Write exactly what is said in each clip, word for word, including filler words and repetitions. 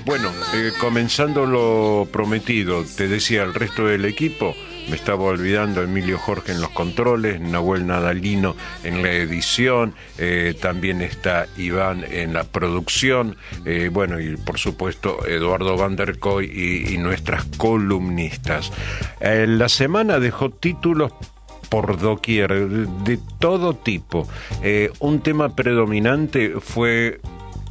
Bueno, eh, comenzando lo prometido, te decía el resto del equipo, me estaba olvidando, Emilio Jorge en los controles, Nahuel Nadalino en la edición, eh, también está Iván en la producción, eh, bueno, y por supuesto Eduardo Van der Koy y, y nuestras columnistas. Eh, la semana dejó títulos por doquier, de todo tipo. Eh, un tema predominante fue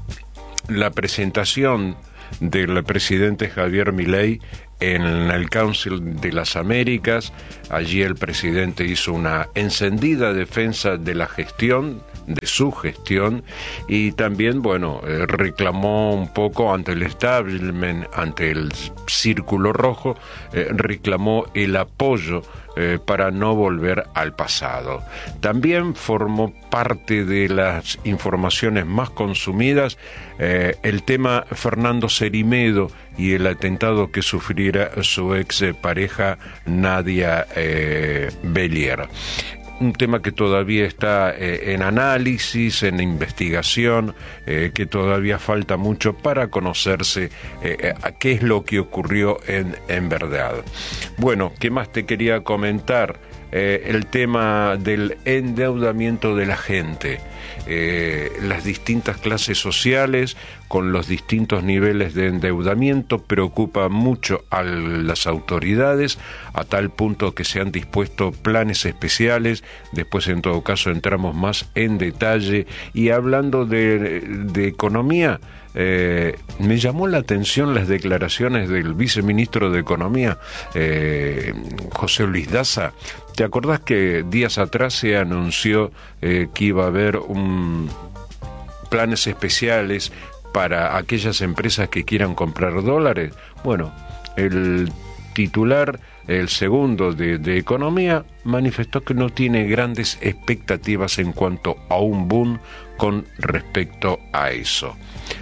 la presentación del presidente Javier Milei en el Council de las Américas. Allí el presidente hizo una encendida defensa de la gestión, de su gestión, y también, bueno, eh, reclamó un poco ante el establishment, ante el Círculo Rojo, eh, reclamó el apoyo eh, para no volver al pasado. También formó parte de las informaciones más consumidas eh, el tema Fernando Cerimedo y el atentado que sufriera su ex pareja Nadia eh, Bellier. Un tema que todavía está eh, en análisis, en investigación, eh, que todavía falta mucho para conocerse eh, a qué es lo que ocurrió en, en verdad. Bueno, ¿qué más te quería comentar? Eh, el tema del endeudamiento de la gente, eh, las distintas clases sociales con los distintos niveles de endeudamiento preocupa mucho a las autoridades, a tal punto que se han dispuesto planes especiales. Después, en todo caso, entramos más en detalle. Y hablando de, de economía, Eh, me llamó la atención las declaraciones del viceministro de Economía, eh, José Luis Daza. ¿Te acordás que días atrás se anunció eh, que iba a haber un, planes especiales para aquellas empresas que quieran comprar dólares? Bueno, el titular, el segundo de, de Economía, manifestó que no tiene grandes expectativas en cuanto a un boom con respecto a eso.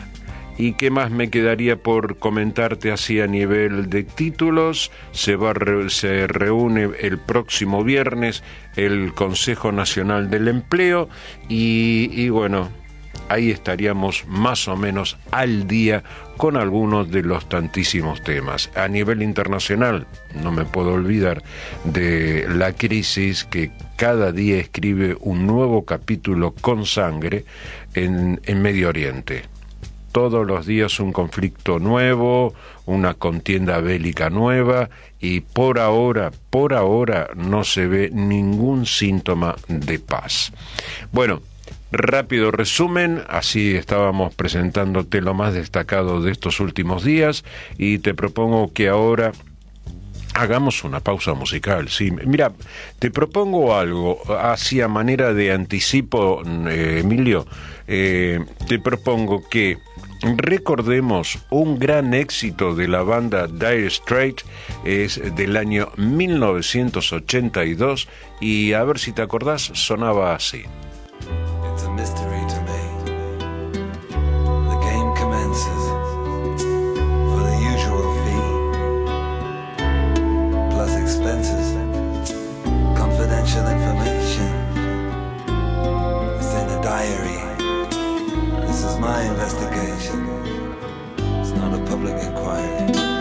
¿Y qué más me quedaría por comentarte así a nivel de títulos? Se, va, se reúne el próximo viernes el Consejo Nacional del Empleo y, y bueno, ahí estaríamos más o menos al día con algunos de los tantísimos temas. A nivel internacional, no me puedo olvidar de la crisis que cada día escribe un nuevo capítulo con sangre en, en Medio Oriente. Todos los días un conflicto nuevo, una contienda bélica nueva, y por ahora, por ahora no se ve ningún síntoma de paz. Bueno, rápido resumen, así estábamos presentándote lo más destacado de estos últimos días, y te propongo que ahora hagamos una pausa musical. Sí, mira, te propongo algo, así a manera de anticipo, eh, Emilio, eh, te propongo que recordemos un gran éxito de la banda Dire Straits, es del año mil novecientos ochenta y dos, y a ver si te acordás, sonaba así. It's a mystery to me. The game commences for the usual fee, plus expenses.